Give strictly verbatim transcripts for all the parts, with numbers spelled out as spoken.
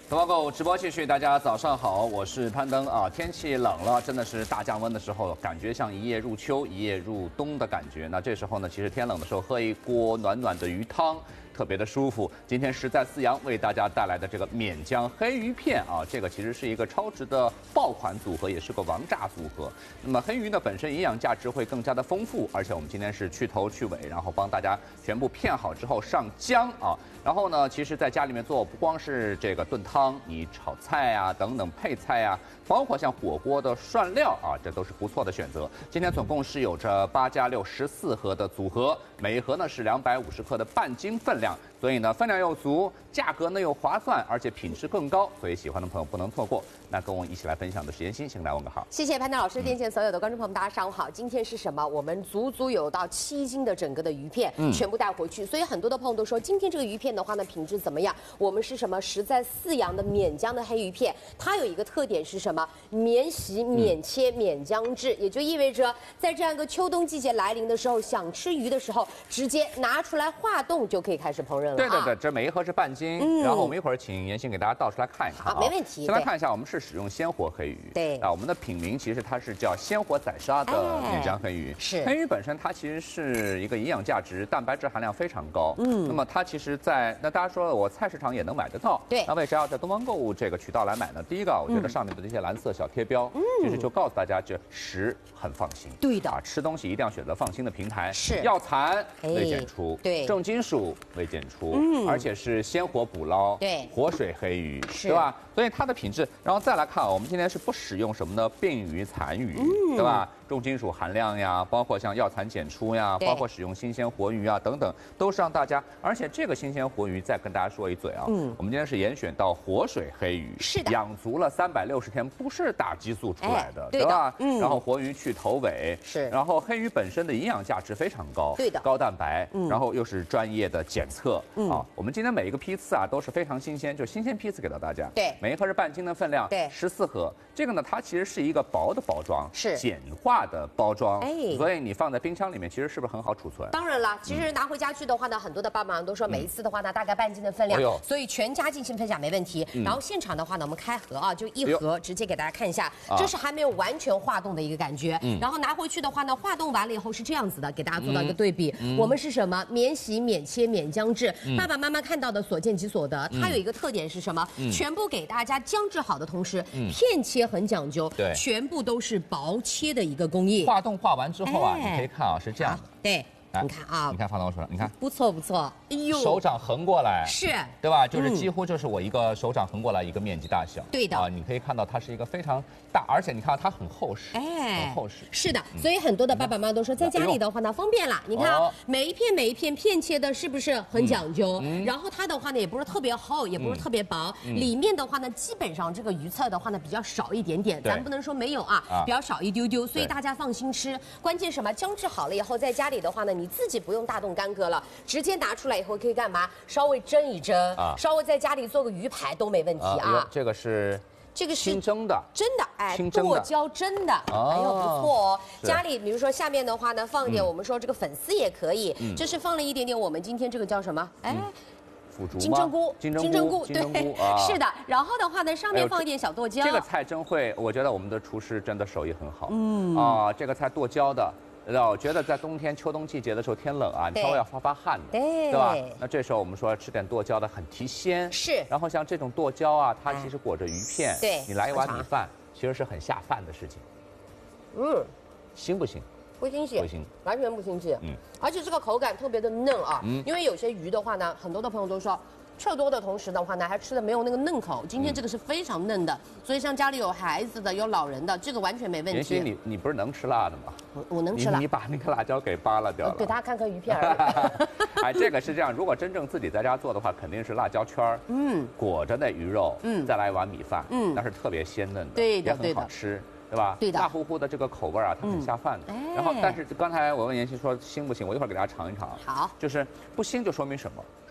东方购物直播继续，大家早上好，我是攀登啊。天气冷了，真的是大降温的时候，感觉像一夜入秋、一夜入冬的感觉。那这时候呢，其实天冷的时候，喝一锅暖暖的鱼汤，特别的舒服。今天实在四阳为大家带来的这个缅江黑鱼片啊，这个其实是一个超值的爆款组合，也是个王炸组合。那么黑鱼呢，本身营养价值会更加的丰富，而且我们今天是去头去尾，然后帮大家全部片好之后上浆啊。然后呢，其实在家里面做不光是这个炖汤，你炒菜啊等等配菜啊，包括像火锅的涮料啊，这都是不错的选择。今天总共是有着八加六十四盒的组合，每一盒呢是两百五十克的半斤分量，所以呢分量又足，价格呢又划算，而且品质更高，所以喜欢的朋友不能错过。那跟我一起来分享的是妍心，先来问个好。 谢谢潘达老师，电线所有的观众朋友们，大家上午好。今天是什么？我们足足有到七斤的整个的鱼片，嗯，全部带回去。所以很多的朋友都说，今天这个鱼片的话呢，品质怎么样？我们是什么？实在四阳的缅江的黑鱼片，它有一个特点是什么？免洗、免切、免浆制，也就意味着在这样一个秋冬季节来临的时候，想吃鱼的时候，直接拿出来化冻就可以开始烹饪了。 对对对，这每一盒是半斤，嗯、然后我们一会儿请妍心给大家倒出来看一看啊。 好，没问题。 先来看一下，我们是使用鲜活黑鱼。 对啊，我们的品名其实它是叫鲜活宰杀的缅江黑鱼。 哎、是黑鱼本身它其实是一个营养价值、蛋白质含量非常高。嗯，那么它其实在那大家说我菜市场也能买得到。 对， 那为啥要在东方购物这个渠道来买呢？第一个，我觉得上面的这些蓝色小贴标，嗯，其实就告诉大家，这食很放心。 对的， 啊，吃东西一定要选择放心的平台。 是， 药残未检出， 对， 重金属未检出，嗯，而且是鲜活捕捞， 对， 活水黑鱼， 是， 对吧？所以它的品质，然后再来看啊，我们今天是不使用什么呢？病鱼、残鱼，嗯、对吧？重金属含量呀，包括像药残检出呀，包括使用新鲜活鱼啊等等，都是让大家。而且这个新鲜活鱼，再跟大家说一嘴啊，嗯，我们今天是严选到活水黑鱼， 是的， 养足了三百六十天，不是打激素出来的， 哎、 对吧？ 嗯， 然后活鱼去头尾， 是， 然后黑鱼本身的营养价值非常高， 对的， 高蛋白， 嗯， 然后又是专业的检测， 嗯啊，我们今天每一个批次啊都是非常新鲜，就新鲜批次给到大家， 对， 每一盒是半斤的分量， 对， 十四盒。这个呢，它其实是一个薄的包装， 是简化的包装， 哎， 所以你放在冰箱里面，其实是不是很好储存？ 当然了，其实拿回家去的话呢，很多的爸爸妈妈都说每一次的话呢，大概半斤的分量， 哎、 所以全家进行分享没问题。嗯、然后现场的话呢，我们开盒啊，就一盒直接给大家看一下， 哎、 这是还没有完全化冻的一个感觉。嗯、然后拿回去的话呢，化冻完了以后是这样子的，给大家做到一个对比。嗯、我们是什么？免洗、免切、免浆制。嗯、爸爸妈妈看到的所见即所得，它有一个特点是什么？嗯、全部给大家浆制好的同时，嗯、片切很讲究。 对， 全部都是薄切的一个工艺。 化冻化完之后啊，哎、你可以看啊，是这样的。 对，你看啊， 你看放到我手上，你看， 不错不错。哎呦， 手掌横过来， 是， 对吧？就是几乎就是我一个手掌横过来一个面积大小。 对的啊，你可以看到它是一个非常大，而且你看它很厚实，哎，很厚实。 是的，所以很多的爸爸妈妈都说，在家里的话呢方便了。你看啊，每一片每一片片切的是不是很讲究？然后它的话呢也不是特别厚，也不是特别薄，里面的话呢基本上这个鱼刺的话呢比较少一点点，咱不能说没有啊，比较少一丢丢，所以大家放心吃。关键什么？浆制好了以后，在家里的话呢，你自己不用大动干戈了，直接拿出来以后可以干嘛？稍微蒸一蒸，啊，稍微在家里做个鱼排都没问题啊。 啊这个是。 这个是清蒸的， 真的，哎，剁椒蒸的，哎呦不错哦。家里比如说下面的话呢，放一点我们说这个粉丝也可以，这是放了一点点我们今天这个叫什么？哎。 腐竹金针菇， 金针菇， 对，是的。然后的话呢，上面放一点小剁椒。 这个菜真会，我觉得我们的厨师真的手艺很好。嗯啊，这个菜剁椒的。我觉得在冬天、秋冬季节的时候天冷啊，你稍微要发发汗的， 对， 对吧？那这时候我们说吃点剁椒的很提鲜， 是。 然后像这种剁椒啊，它其实裹着鱼片， 对， 你来一碗米饭，其实是很下饭的事情。嗯，腥不腥？ 不腥气， 不腥， 完全不腥气。嗯，而且这个口感特别的嫩啊，嗯，因为有些鱼的话呢，很多的朋友都说。吃多的同时的话呢，还吃的没有那个嫩口。今天这个是非常嫩的，嗯、所以像家里有孩子的、有老人的，这个完全没问题。 妍希，你你不是能吃辣的吗？ 我我能吃辣。 你, 你把那个辣椒给扒拉掉了。 给大家看看鱼片而已。 哎，这个是这样，如果真正自己在家做的话，肯定是辣椒圈儿，嗯，裹着那鱼肉，嗯，再来一碗米饭，嗯，那是特别鲜嫩的， 对的， 也很好吃。对吧？ 对的， 辣乎乎的这个口味啊，它很下饭的。然后，但是刚才我问妍希说腥不腥，我一会儿给大家尝一尝。 好， 就是不腥就说明什么？说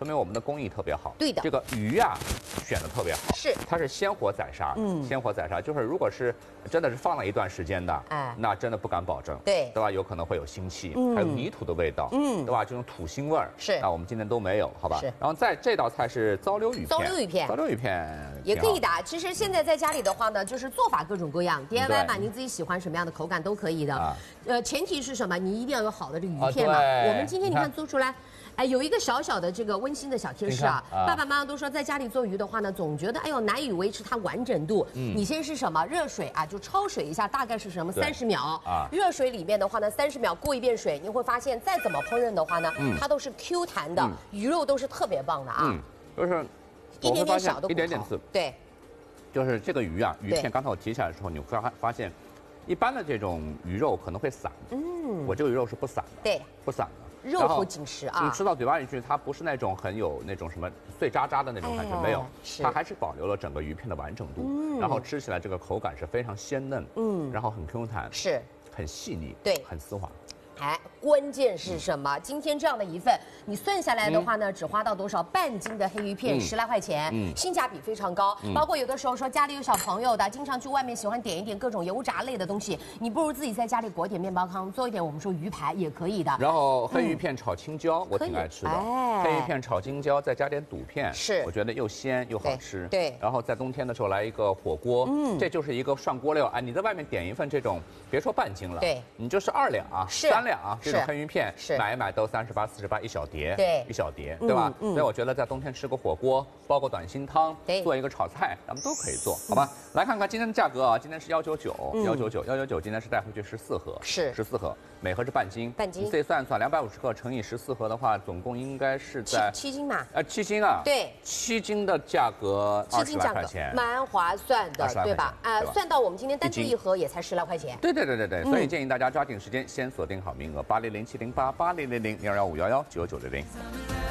说明我们的工艺特别好。 对的， 这个鱼啊选的特别好， 是它是鲜活宰杀，嗯，鲜活宰杀就是如果是真的是放了一段时间的，哎，那真的不敢保证， 对， 对吧？有可能会有腥气，嗯、还有泥土的味道，嗯，对吧？这种土腥味儿是， 那我们今天都没有，好吧？ 是。 然后在这道菜是糟溜鱼片， 糟溜鱼片， 糟溜鱼片也可以的。其实现在在家里的话呢，就是做法各种各样 ，D I Y 吧，您自己喜欢什么样的口感都可以的。啊、呃，前提是什么？你一定要有好的这个鱼片嘛。啊、我们今天你看做出来。哎，有一个小小的这个温馨的小贴士啊，啊爸爸妈妈都说在家里做鱼的话呢，总觉得哎呦难以维持它完整度。嗯，你先是什么热水啊，就焯水一下，大概是什么三十秒啊。热水里面的话呢，三十秒过一遍水，你会发现再怎么烹饪的话呢，嗯、它都是 Q 弹的，嗯、鱼肉都是特别棒的啊。 嗯，就是一点点小的一点点刺。 对， 就是这个鱼啊，鱼片刚才我提起来的时候，你会发发现，一般的这种鱼肉可能会散。嗯，我这个鱼肉是不散的。 对， 不散的。 肉不紧实啊， 你吃到嘴巴里去，它不是那种很有那种什么碎渣渣的那种感觉，没有，它还是保留了整个鱼片的完整度，嗯，然后吃起来这个口感是非常鲜嫩，嗯，然后很 Q 弹， 是， 很细腻， 对， 很丝滑。 哎，关键是什么？今天这样的一份，你算下来的话呢，只花到多少？半斤的黑鱼片，十来块钱，嗯，性价比非常高。包括有的时候说家里有小朋友的，经常去外面喜欢点一点各种油炸类的东西，你不如自己在家里裹点面包糠，做一点我们说鱼排也可以的。 然后黑鱼片炒青椒，我挺爱吃的。黑鱼片炒青椒，再加点肚片， 是， 我觉得又鲜又好吃。 对。 然后在冬天的时候来一个火锅，嗯，这就是一个涮锅料。哎，你在外面点一份这种，别说半斤了， 对， 你就是二两、三两这种黑鱼片。 是买一买都三十八、四十八一小碟， 对， 一小碟，对吧？嗯，所以我觉得在冬天吃个火锅，煲个短心汤， 对， 做一个炒菜，咱们都可以做，好吧？来看看今天的价格啊，今天是幺九九，幺九九，幺九九，今天是带回去十四盒， 是十四盒，每盒是半斤， 半斤， 你自己算一算，两百五十克乘以十四盒的话，总共应该是在七斤嘛？ 呃，七斤啊， 对， 七斤的价格二十来块钱， 蛮划算的，对吧？啊，算到我们今天单这一盒也才十来块钱， 对对对对对，所以建议大家抓紧时间，先锁定好名额，八零零七零八八零零零零二幺五幺幺九九零零。